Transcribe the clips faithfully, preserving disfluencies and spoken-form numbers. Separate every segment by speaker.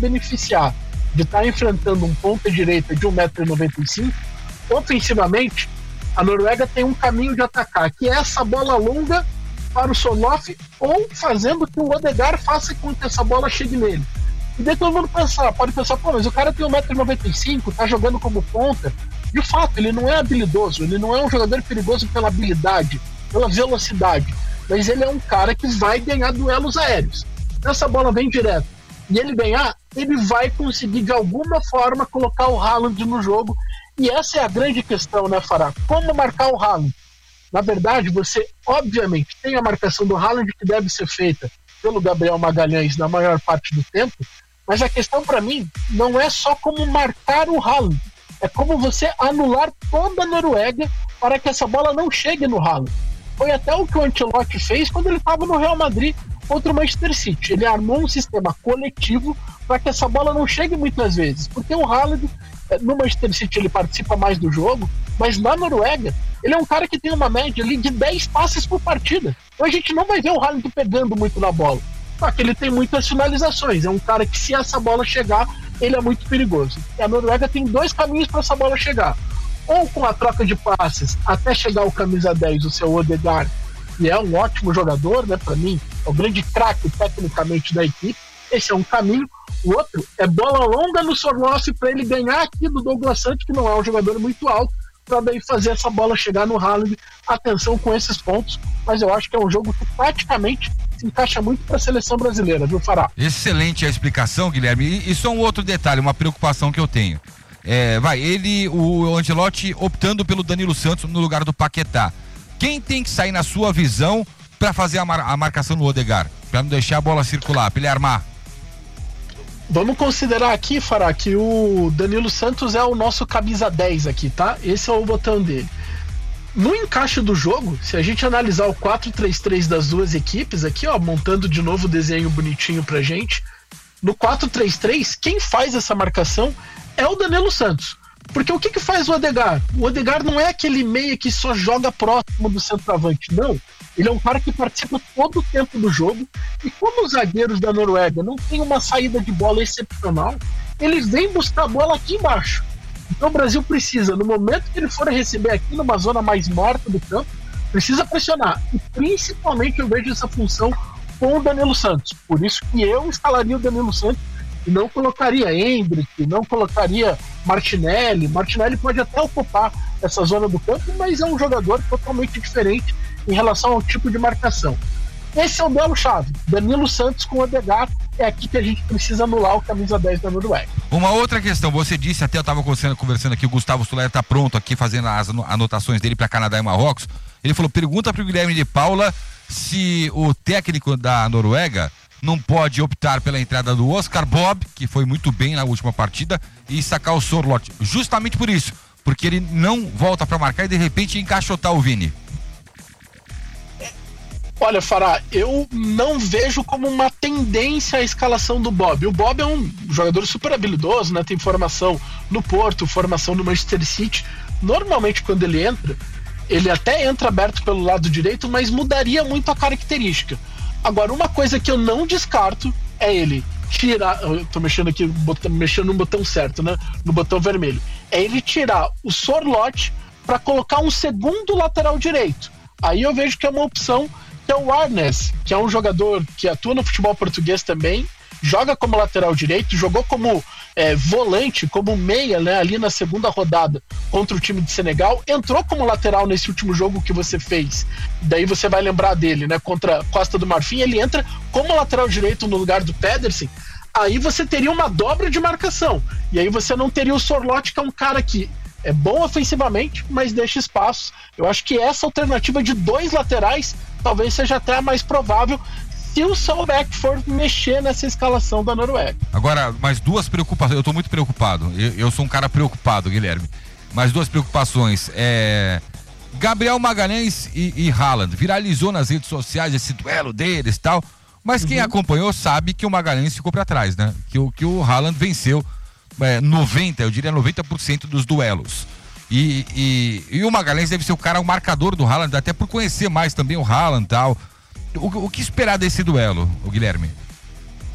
Speaker 1: beneficiar de estar enfrentando um ponta direita de um metro e noventa e cinco, ofensivamente, a Noruega tem um caminho de atacar, que é essa bola longa para o Sørloth, ou fazendo que o Odegaard faça com que essa bola chegue nele. E daí todo mundo pensar, pode pensar, pô, mas o cara tem um metro e noventa e cinco, tá jogando como ponta. De fato, ele não é habilidoso, ele não é um jogador perigoso pela habilidade, pela velocidade, mas ele é um cara que vai ganhar duelos aéreos. Essa bola vem direto e ele ganhar, ele vai conseguir de alguma forma colocar o Haaland no jogo. E essa é a grande questão, né, Fará? Como marcar o Haaland? Na verdade, você, obviamente, tem a marcação do Haaland que deve ser feita pelo Gabriel Magalhães na maior parte do tempo, mas a questão para mim não é só como marcar o Haaland, é como você anular toda a Noruega para que essa bola não chegue no Haaland. Foi até o que o Ancelotti fez quando ele estava no Real Madrid contra o Manchester City. Ele armou um sistema coletivo para que essa bola não chegue muitas vezes, porque o Haaland, no Manchester City, ele participa mais do jogo, mas na Noruega ele é um cara que tem uma média ali de dez passes por partida. Então a gente não vai ver o Haaland pegando muito na bola, só que ele tem muitas finalizações. É um cara que, se essa bola chegar, ele é muito perigoso. E a Noruega tem dois caminhos para essa bola chegar: ou com a troca de passes até chegar o camisa dez, o seu Odegaard, que é um ótimo jogador, né, para mim é o grande craque tecnicamente da equipe. Esse é um caminho. O outro é bola longa no Sørloth para ele ganhar aqui do Douglas Santos, que não é um jogador muito alto, para daí fazer essa bola chegar no Haaland. Atenção com esses pontos, mas eu acho que é um jogo que praticamente se encaixa muito para a seleção brasileira, viu, Fará?
Speaker 2: Excelente a explicação, Guilherme. E, e só um outro detalhe, uma preocupação que eu tenho. É, vai, ele, o Ancelotti optando pelo Danilo Santos no lugar do Paquetá. Quem tem que sair, na sua visão, para fazer a, mar, a marcação no Odegaard? Para não deixar a bola circular, para ele armar?
Speaker 1: Vamos considerar aqui, Fará, que o Danilo Santos é o nosso camisa dez aqui, tá? Esse é o botão dele. No encaixe do jogo, se a gente analisar o quatro três três das duas equipes aqui, ó, montando de novo o desenho bonitinho pra gente, no quatro três três, quem faz essa marcação é o Danilo Santos. Porque o que que faz o Odegaard? O Odegaard não é aquele meia que só joga próximo do centroavante, não. Ele é um cara que participa todo o tempo do jogo, e como os zagueiros da Noruega não têm uma saída de bola excepcional, eles vêm buscar a bola aqui embaixo. Então o Brasil precisa, no momento que ele for receber aqui numa zona mais morta do campo, precisa pressionar. E principalmente eu vejo essa função com o Danilo Santos. Por isso que eu escalaria o Danilo Santos e não colocaria Endrick, não colocaria Martinelli. Martinelli pode até ocupar essa zona do campo, mas é um jogador totalmente diferente em relação ao tipo de marcação. Esse é o duelo-chave. Danilo Santos com o Odegaard. É aqui que a gente precisa anular o camisa dez da Noruega.
Speaker 2: Uma outra questão, você disse, até eu estava conversando, conversando aqui, o Gustavo Soler está pronto aqui fazendo as anotações dele para Canadá e Marrocos. Ele falou, pergunta para o Guilherme de Paula se o técnico da Noruega não pode optar pela entrada do Oscar Bob, que foi muito bem na última partida, e sacar o Sørloth. Justamente por isso, porque ele não volta para marcar e de repente encaixotar o Vini.
Speaker 1: Olha, Fará, eu não vejo como uma tendência a escalação do Bob. O Bob é um jogador super habilidoso, né? Tem formação no Porto, formação no Manchester City. Normalmente, quando ele entra, ele até entra aberto pelo lado direito, mas mudaria muito a característica. Agora, uma coisa que eu não descarto é ele tirar... Eu tô mexendo aqui, botão, mexendo no botão certo, né? No botão vermelho. É ele tirar o Sørloth para colocar um segundo lateral direito. Aí eu vejo que é uma opção, que é o Arnes, que é um jogador que atua no futebol português também, joga como lateral direito, jogou como é, volante, como meia, né, ali na segunda rodada contra o time de Senegal, entrou como lateral nesse último jogo que você fez, daí você vai lembrar dele, né, contra Costa do Marfim, ele entra como lateral direito no lugar do Pedersen. Aí você teria uma dobra de marcação, e aí você não teria o Sørloth, que é um cara que é bom ofensivamente, mas deixa espaços. Eu acho que essa alternativa de dois laterais talvez seja até a mais provável se o Solbeck for mexer nessa escalação da Noruega.
Speaker 2: Agora, mais duas preocupações. Eu estou muito preocupado. Eu, eu sou um cara preocupado, Guilherme. Mais duas preocupações. É... Gabriel Magalhães e, e Haaland. Viralizou nas redes sociais esse duelo deles e tal. Mas quem uhum. acompanhou sabe que o Magalhães ficou para trás, né? Que, o, que o Haaland venceu é, noventa, eu diria noventa por cento dos duelos. E, e, e o Magalhães deve ser o cara, o marcador do Haaland, até por conhecer mais também o Haaland e tal. O, o que esperar desse duelo, o Guilherme?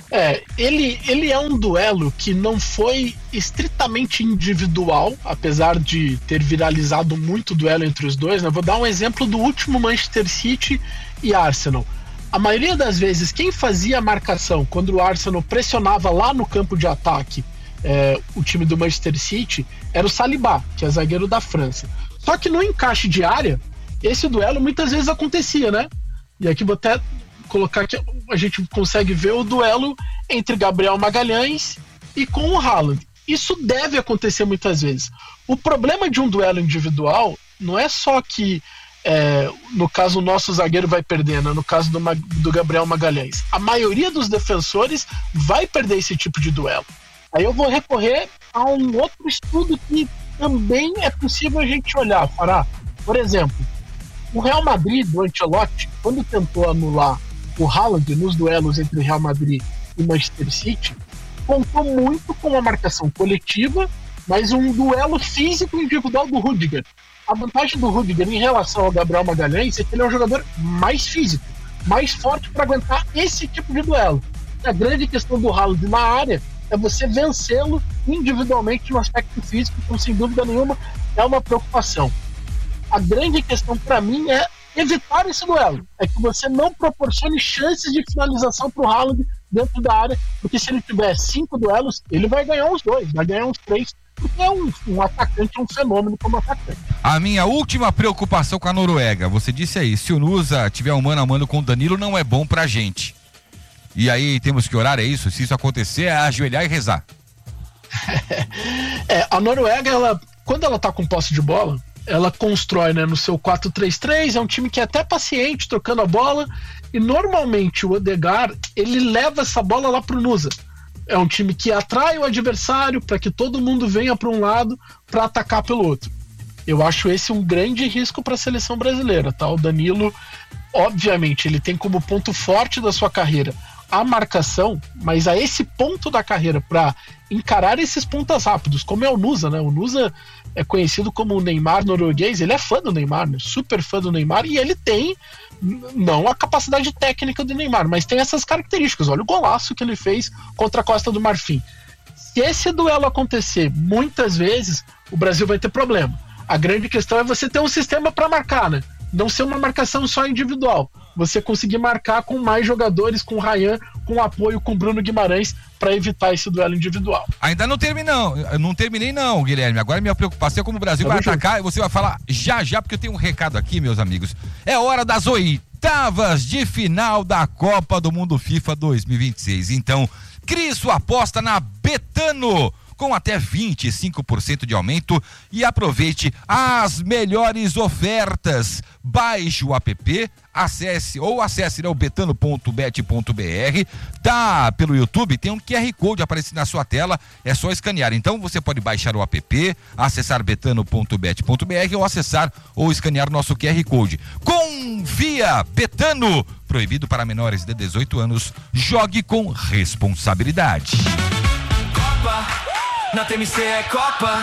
Speaker 1: É, ele, ele é um duelo que não foi estritamente individual, apesar de ter viralizado muito o duelo entre os dois, né? Vou dar um exemplo do último Manchester City e Arsenal. A maioria das vezes, quem fazia a marcação quando o Arsenal pressionava lá no campo de ataque é, o time do Manchester City era o Saliba, que é zagueiro da França. Só que no encaixe de área, esse duelo muitas vezes acontecia, né? E aqui vou até colocar que a gente consegue ver o duelo entre Gabriel Magalhães e com o Haaland. Isso deve acontecer muitas vezes. O problema de um duelo individual não é só que, é, no caso, o nosso zagueiro vai perder, né? No caso do, do Gabriel Magalhães. A maioria dos defensores vai perder esse tipo de duelo. Aí eu vou recorrer a um outro estudo que também é possível a gente olhar, Fará. Por exemplo, o Real Madrid, do Ancelotti, quando tentou anular o Haaland nos duelos entre Real Madrid e Manchester City, contou muito com a marcação coletiva, mas um duelo físico individual do Rudiger. A vantagem do Rudiger em relação ao Gabriel Magalhães é que ele é um jogador mais físico, mais forte para aguentar esse tipo de duelo. A grande questão do Haaland na área é você vencê-lo individualmente no aspecto físico, então sem dúvida nenhuma é uma preocupação. A grande questão para mim é evitar esse duelo, é que você não proporcione chances de finalização para o Haaland dentro da área, porque se ele tiver cinco duelos, ele vai ganhar uns dois, vai ganhar uns três, porque é um, um atacante, um fenômeno como atacante.
Speaker 2: A minha última preocupação com a Noruega, você disse aí, se o Nusa tiver um mano a mano com o Danilo, não é bom pra gente. E aí temos que orar, é isso? Se isso acontecer, é ajoelhar e rezar.
Speaker 1: É, a Noruega, ela, quando ela tá com posse de bola, ela constrói, né, no seu quatro três três, é um time que é até paciente, trocando a bola, e normalmente o Odegaard, ele leva essa bola lá pro Nusa. É um time que atrai o adversário para que todo mundo venha para um lado para atacar pelo outro. Eu acho esse um grande risco para a seleção brasileira, tá? O Danilo, obviamente, ele tem como ponto forte da sua carreira a marcação, mas a esse ponto da carreira para encarar esses pontas rápidos, como é o Nusa, né? O Nusa é conhecido como o Neymar norueguês, ele é fã do Neymar, né? Super fã do Neymar, e ele tem não a capacidade técnica do Neymar, mas tem essas características. Olha o golaço que ele fez contra a Costa do Marfim. Se esse duelo acontecer muitas vezes, o Brasil vai ter problema. A grande questão é você ter um sistema para marcar, né? Não ser uma marcação só individual. Você conseguir marcar com mais jogadores, com o Ryan, com apoio, com o Bruno Guimarães, para evitar esse duelo individual.
Speaker 2: Ainda não terminei não, não terminei não, Guilherme. Agora minha preocupação é como o Brasil vai atacar e você vai falar já já, porque eu tenho um recado aqui, meus amigos. É hora das oitavas de final da Copa do Mundo FIFA dois mil e vinte e seis. Então, crie sua aposta na Betano, com até vinte e cinco por cento de aumento, e aproveite as melhores ofertas. Baixe o app, acesse ou acesse, né, o betano ponto bet ponto br. Tá pelo YouTube, tem um Q R Code aparecendo na sua tela, é só escanear. Então você pode baixar o app, acessar betano ponto bet ponto br ou acessar ou escanear nosso Q R Code. Confia, Betano, proibido para menores de dezoito anos. Jogue com responsabilidade.
Speaker 3: Copa, na T M C é Copa.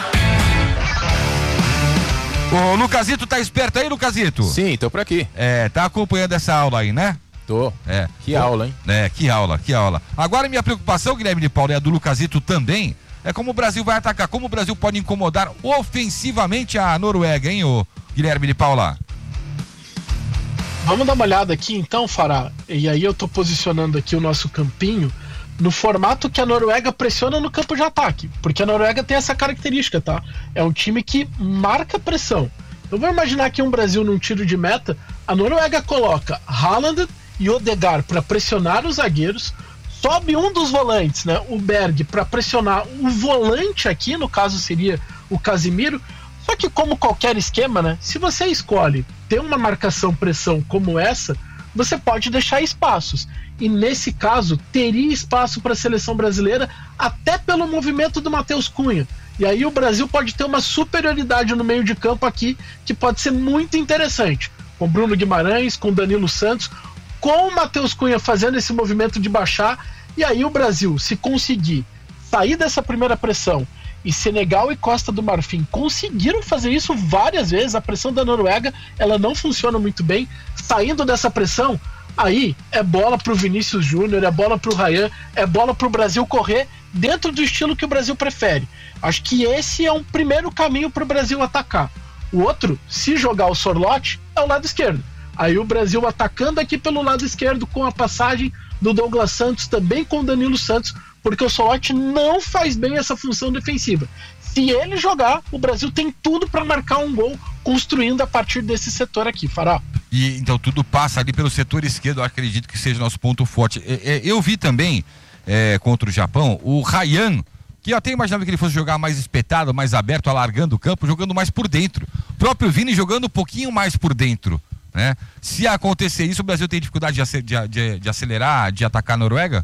Speaker 2: Ô, Lucasito, tá esperto aí, Lucasito?
Speaker 4: Sim, tô por aqui.
Speaker 2: É, tá acompanhando essa aula aí, né?
Speaker 4: Tô.
Speaker 2: É.
Speaker 4: Que
Speaker 2: Pô,
Speaker 4: aula, hein?
Speaker 2: É, que aula, que aula. Agora minha preocupação, Guilherme de Paula, e a do Lucasito também, é como o Brasil vai atacar, como o Brasil pode incomodar ofensivamente a Noruega, hein, ô Guilherme de Paula?
Speaker 1: Vamos dar uma olhada aqui então, Fará, e aí eu tô posicionando aqui o nosso campinho no formato que a Noruega pressiona no campo de ataque, porque a Noruega tem essa característica, tá? É um time que marca pressão. Então vamos imaginar que um Brasil num tiro de meta, a Noruega coloca Haaland e Odegaard para pressionar os zagueiros, sobe um dos volantes, né, o Berg, para pressionar o volante aqui, no caso seria o Casimiro. Só que como qualquer esquema, né, se você escolhe ter uma marcação pressão como essa, você pode deixar espaços. E nesse caso, teria espaço para a seleção brasileira, até pelo movimento do Matheus Cunha. E aí o Brasil pode ter uma superioridade no meio de campo aqui, que pode ser muito interessante. Com Bruno Guimarães, com Danilo Santos, com o Matheus Cunha fazendo esse movimento de baixar. E aí o Brasil, se conseguir sair dessa primeira pressão, e Senegal e Costa do Marfim conseguiram fazer isso várias vezes. A pressão da Noruega, ela não funciona muito bem. Saindo dessa pressão, Aí é bola pro Vinícius Júnior, é bola pro Ryan, é bola pro Brasil correr dentro do estilo que o Brasil prefere. Acho que esse é um primeiro caminho pro Brasil atacar. O outro, se jogar o Sorloth, é o lado esquerdo. Aí o Brasil atacando aqui pelo lado esquerdo com a passagem do Douglas Santos, também com o Danilo Santos, porque o Sorloth não faz bem essa função defensiva. Se ele jogar, o Brasil tem tudo para marcar um gol construindo a partir desse setor aqui, Fará.
Speaker 2: E então tudo passa ali pelo setor esquerdo, eu acredito que seja nosso ponto forte. É, é, eu vi também é, contra o Japão o Ryan, que eu até imaginava que ele fosse jogar mais espetado, mais aberto, alargando o campo, jogando mais por dentro. O próprio Vini jogando um pouquinho mais por dentro, né? Se acontecer isso, o Brasil tem dificuldade de, de, de, de acelerar, de atacar a Noruega?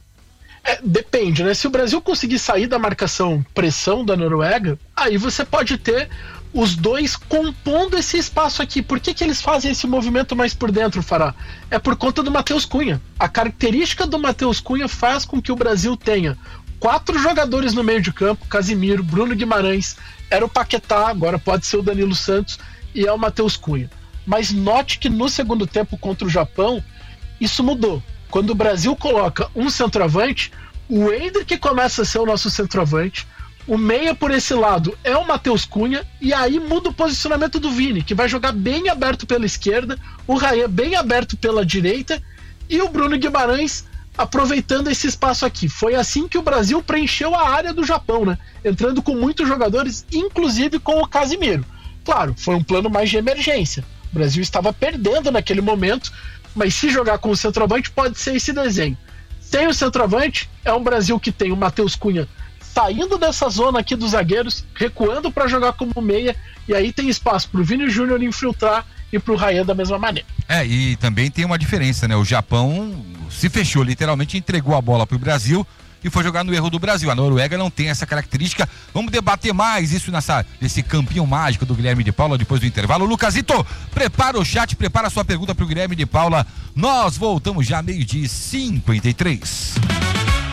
Speaker 1: É, depende, né? Se o Brasil conseguir sair da marcação pressão da Noruega, aí você pode ter os dois compondo esse espaço aqui. Por que que eles fazem esse movimento mais por dentro, Fará? É por conta do Matheus Cunha. A característica do Matheus Cunha faz com que o Brasil tenha quatro jogadores no meio de campo: Casimiro, Bruno Guimarães, era o Paquetá, agora pode ser o Danilo Santos, e é o Matheus Cunha. Mas note que no segundo tempo contra o Japão, isso mudou. Quando o Brasil coloca um centroavante, o Ender que começa a ser o nosso centroavante, o meia por esse lado é o Matheus Cunha, e aí muda o posicionamento do Vini, que vai jogar bem aberto pela esquerda, o Ryan bem aberto pela direita, e o Bruno Guimarães aproveitando esse espaço aqui. Foi assim que o Brasil preencheu a área do Japão, né? Entrando com muitos jogadores, inclusive com o Casimiro. Claro, foi um plano mais de emergência. O Brasil estava perdendo naquele momento, mas se jogar com o centroavante pode ser esse desenho. Sem o centroavante, é um Brasil que tem o Matheus Cunha saindo dessa zona aqui dos zagueiros, recuando para jogar como meia, e aí tem espaço para o Vini Júnior infiltrar e para o Ryan da mesma maneira.
Speaker 2: É, e também tem uma diferença, né? O Japão se fechou, literalmente entregou a bola para o Brasil e foi jogar no erro do Brasil. A Noruega não tem essa característica. Vamos debater mais isso nessa, nesse campinho mágico do Guilherme de Paula depois do intervalo. Lucasito, prepara o chat, prepara a sua pergunta para o Guilherme de Paula. Nós voltamos já meio-dia e cinquenta e três.